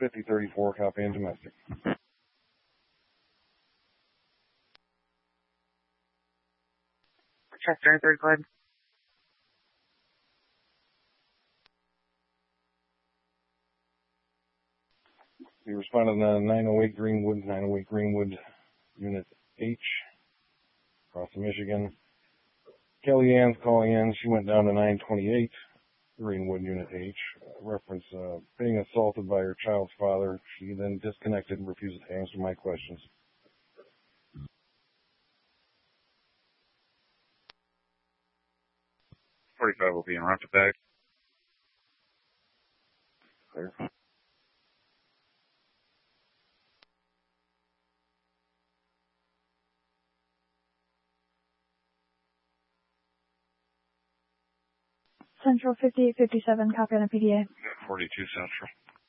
5034, copy and domestic. Chester, third glide. You responded on 908 Greenwood, Unit H, across Michigan. Kellyanne's calling in. She went down to 928 Greenwood, Unit H. Reference being assaulted by her child's father. She then disconnected and refused to answer my questions. Will be in route back. Clear. Central 5857, copy on a PDA. 42 Central.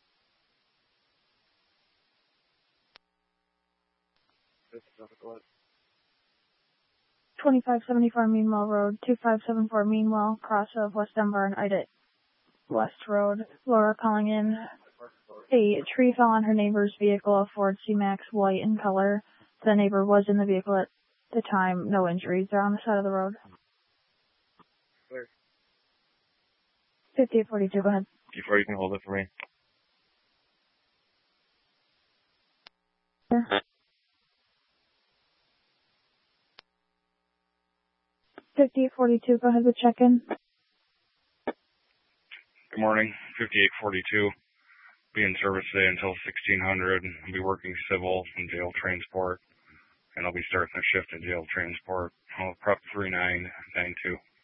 This is Traffic light. 2574 Meanwell Road, 2574 Meanwell, cross of West Dunbar and Idet West Road. Laura calling in. A tree fell on her neighbor's vehicle, a Ford C-Max white in color. The neighbor was in the vehicle at the time. No injuries. They're on the side of the road. Clear. 5842, go ahead. Before you can hold it for me. Clear. 5842, go ahead with check-in. Good morning, 5842. Be in service today until 1600. I'll be working civil and jail transport, and I'll be starting a shift in jail transport. I'll prep 3992.